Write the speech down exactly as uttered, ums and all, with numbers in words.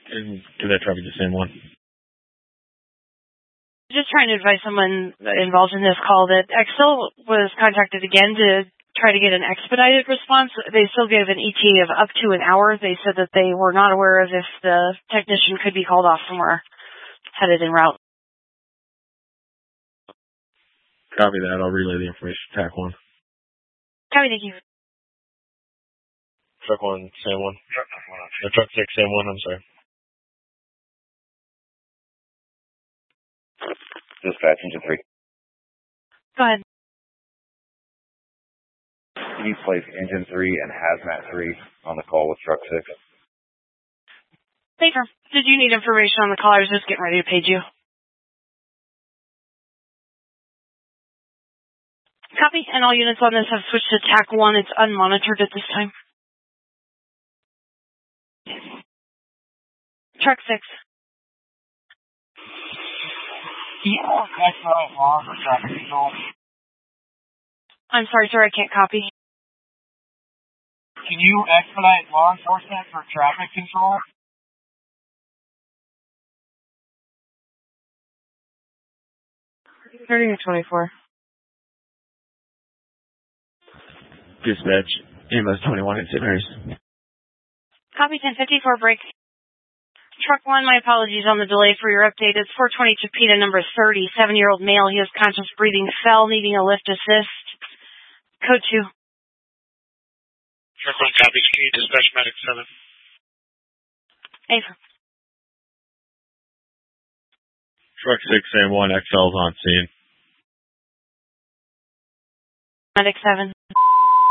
And do that traffic the same one. Just trying to advise someone involved in this call that Excel was contacted again to try to get an expedited response. They still gave an E T A of up to an hour. They said that they were not aware of if the technician could be called off somewhere headed en route. Copy that. I'll relay the information to TAC one. Copy, thank you. Truck one, Sam one. No, truck six, Sam one, I'm sorry. Dispatch engine three. Go ahead. Can you place engine three and hazmat three on the call with truck six? Thank you. Did you need information on the call? I was just getting ready to page you. Copy, and all units on this have switched to TAC one. It's unmonitored at this time. Truck six. Can you expedite law for traffic control? I'm sorry, sir, I can't copy. Can you expedite law enforcement for traffic control? thirty or twenty-four. Dispatch, A M S twenty-one at Saint Mary's. Copy ten fifty-four, break. Truck one, my apologies on the delay for your update. It's four twenty Chipeta, number thirty, seven-year-old male. He has conscious breathing, fell, needing a lift assist. Code two. Truck one, copy. Can you dispatch medic seven? Affirm. Truck six, Sam one, X L's on scene. Medic seven.